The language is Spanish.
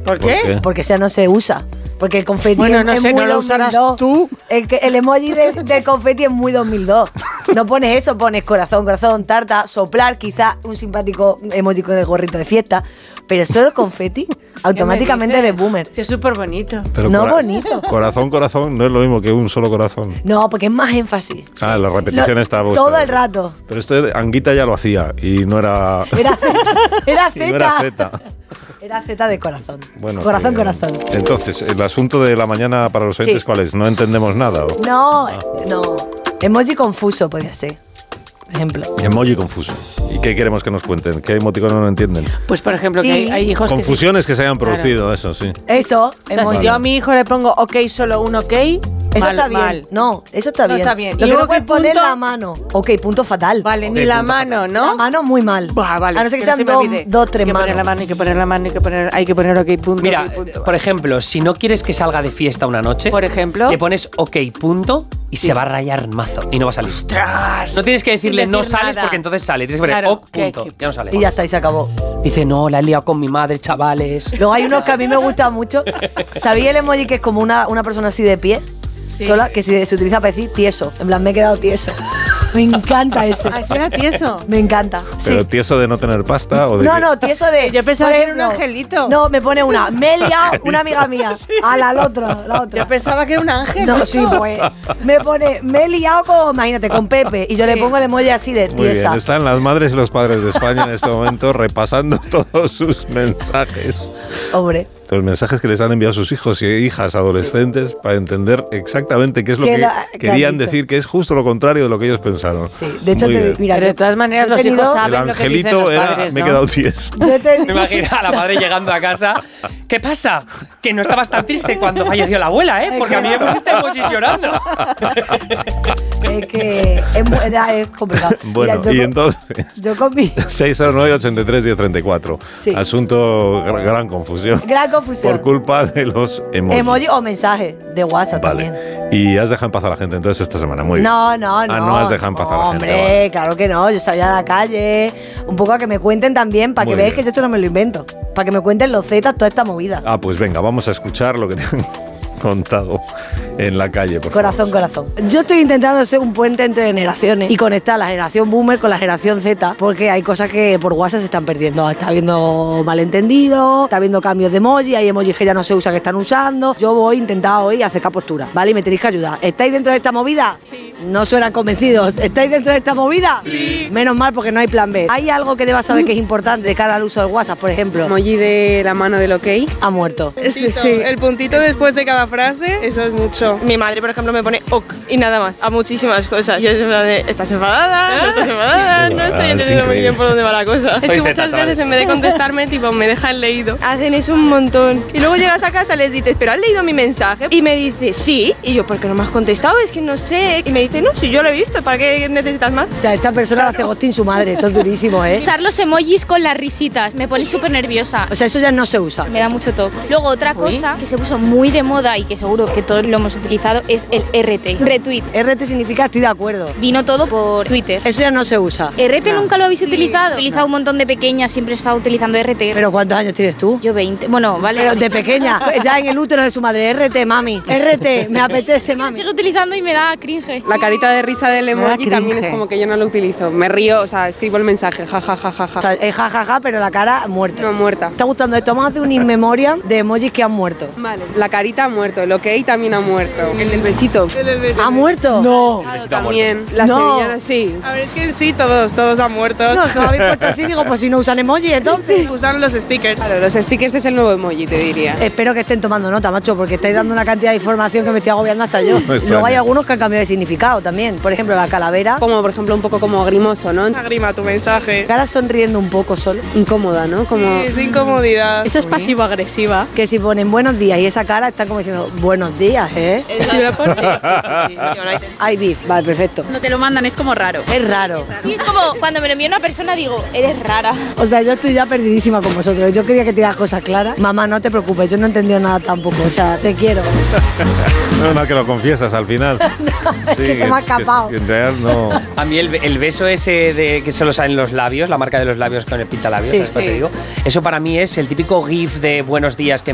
¿Por qué? Porque ya no se usa. Porque el confeti bueno, es no sé, muy no lo 2002. usarás tú. El emoji del confeti es muy 2002. No pones eso, pones corazón, tarta, soplar, quizás un simpático emoji con el gorrito de fiesta. Pero solo confeti, automáticamente eres boomer. Sí, es súper bonito. Pero no bonito. Corazón no es lo mismo que un solo corazón. No, porque es más énfasis. Ah, la repetición está puesta. Todo el rato. Pero esto Anguita ya lo hacía y no era... Era y Z. no era Z. Era Z de corazón. Bueno, corazón. Entonces, el asunto de la mañana para los oyentes, ¿cuál es? ¿No entendemos nada? ¿O? No. Emoji confuso podría ser, por ejemplo. Emoji confuso. ¿Y qué queremos que nos cuenten? ¿Qué emoticono no entienden? Pues, por ejemplo, que hay hijos Confusiones que se hayan Claro. producido, eso sí. Eso. O sea, si yo a mi hijo le pongo ok, solo un ok, Eso mal, está bien. mal. No, eso está No bien. está bien. Lo Y que luego no puedes que poner punto- la mano. Ok, punto fatal. Vale, Ok, ni la punto mano, ¿no? La mano muy mal. Buah, vale. A no ser que no sean se me olvide. dos, tres Hay que poner manos. hay que poner la mano, hay que poner ok, punto. Mira, ok, punto. por ejemplo, si no quieres que salga de fiesta una noche, Por ejemplo. le pones ok, punto, y se va a rayar mazo y no va a salir. ¡Ostras! No tienes que decirle Sin no decir sales nada. porque entonces sale. Tienes que poner Claro, ok, punto. Ya no sale. Y ya está, y se acabó. Dice, no, la he liado con mi madre, chavales. Luego hay unos que a mí me gustan mucho. ¿Sabéis el emoji que es como una persona así de pie? Sí. Sola, que se utiliza para decir tieso. En plan, me he quedado tieso. Me encanta ese. Ah, ¿sí era tieso? Me encanta. ¿Pero Sí. tieso de no tener pasta o de qué? No, tieso de. Yo pensaba por que era un ejemplo, angelito. No, me pone una. Me he liado una amiga mía. A la otra. Yo pensaba que era un ángel. No, sí, pues. Me pone. Me he liado con. Imagínate, con Pepe. Y yo le pongo el emoji así de Muy bien, tiesa. están las madres y los padres de España en este momento repasando todos sus mensajes. Hombre. Los mensajes que les han enviado sus hijos y hijas adolescentes para entender exactamente qué es lo Que que que querían han dicho. decir, que es justo lo contrario de lo que ellos pensaron. Sí, de hecho, Muy bien. mira, Pero de todas maneras, yo he los hijos tenido- saben El lo que dicen angelito los era, padres, me he ¿no? quedado tieso. yo he tenido- Me imagino a la madre llegando a casa. ¿Qué pasa? Que no estabas tan triste cuando falleció la abuela, ¿eh? Porque a mí me pusiste llorando. Es que es complicado. Bueno, Mira, y entonces... Yo con mi 609-83-1034. Sí. Asunto gran confusión. gran confusión. Por culpa de los emojis. Emoji o mensaje de WhatsApp Vale. también. Y has dejado en paz a la gente entonces esta semana. Muy bien. No. no has dejado en paz a la gente. Hombre, Vale. claro que no. Yo salía a la calle, un poco a que me cuenten también, para que Muy veáis bien. que yo esto no me lo invento. Para que me cuenten los zetas, toda esta movida. Ah, pues venga, vamos a escuchar lo que te han contado en la calle, por Corazón. Yo estoy intentando ser un puente entre generaciones y conectar la generación boomer con la generación Z, porque hay cosas que por WhatsApp se están perdiendo. Está habiendo malentendidos, está habiendo cambios de emoji, hay emojis que ya no se usan que están usando. Yo voy a intentar hoy acercar postura, ¿vale? Y me tenéis que ayudar. ¿Estáis dentro de esta movida? Sí. No suenan convencidos. ¿Estáis dentro de esta movida? Sí. Menos mal porque no hay plan B. ¿Hay algo que debas saber que es importante de cara al uso del WhatsApp, por ejemplo? Emoji de la mano del ok. Ha muerto. Sí, el puntito después de cada frase, eso es mucho. Mi madre, por ejemplo, me pone ok y nada más, a muchísimas cosas. Yo en plan de, ¿estás enfadada? ¿No estás enfadada? No estoy Es entendiendo muy increíble. bien por dónde va la cosa. Es Soy que Z, muchas chavales. veces en vez de contestarme, tipo, me dejan leído. Hacen eso un montón. Y luego llegas a casa y les dices, ¿pero has leído mi mensaje? Y me dice, sí. Y yo, ¿por qué no me has contestado? Es que no sé. Y me dice, no, si yo lo he visto, ¿para qué necesitas más? O sea, esta persona le hace ghosting su madre. Esto es durísimo, ¿eh? Usar los emojis con las risitas. Me pone súper nerviosa. O sea, eso ya no se usa. Me da mucho toque. Luego otra cosa que se puso muy de moda y que seguro que todos lo hemos utilizado es el RT. Retweet. RT significa estoy de acuerdo. Vino todo por Twitter. Eso ya no se usa. ¿RT nunca lo habéis utilizado? He utilizado un montón de pequeñas, siempre he estado utilizando RT. ¿Pero cuántos años tienes tú? Yo 20. Bueno, vale. Pero de pequeña, ya en el útero de su madre. RT, mami. RT, me apetece, mami. Sigo utilizando y me da cringe. La carita de risa del Me da emoji también es cringe. como que yo no lo utilizo. Me río, o sea, escribo el mensaje, ja, ja, ja, ja, ja. O sea, es jajaja, pero la cara muerta. No, muerta. ¿Te está gustando esto? Vamos a hacer un in memoriam de emojis que han muerto. Vale. La carita ha muerto, el ok también ha muerto. El del besito. ¿Ha muerto? No. besito ha También. La No. sevillana sí. A ver, es que sí, todos han muerto. No, es que me habéis puesto así, digo, pues si no usan emojis, entonces. Usaron los stickers. Claro, los stickers es el nuevo emoji, te diría. Espero que estén tomando nota, macho, porque estáis dando una cantidad de información que me estoy agobiando hasta yo. extraña. Luego hay algunos que han cambiado de significado también. Por ejemplo, la calavera. Como, por ejemplo, un poco como grimoso, ¿no? Agrima tu mensaje. Cara sonriendo un poco solo. Incómoda, ¿no? Como... Sí, es incomodidad. Eso es pasivo-agresiva. Que si ponen buenos días y esa cara está como diciendo buenos días, ¿eh? Si lo pones. Hay beef, vale, perfecto. No te lo mandan, es como raro. Es raro. Sí, es como cuando me lo envía una persona digo, eres rara. O sea, yo estoy ya perdidísima con vosotros. Yo quería que tiras cosas claras. Mamá, no te preocupes, yo no he entendido nada tampoco. O sea, te quiero. No, que lo confiesas al final. Es que se me ha escapado. Que en realidad no. A mí el beso ese de que solo sale en los labios, la marca de los labios con el pintalabios, Sí, ¿sabes lo que sí. te digo? Eso para mí es el típico gif de buenos días que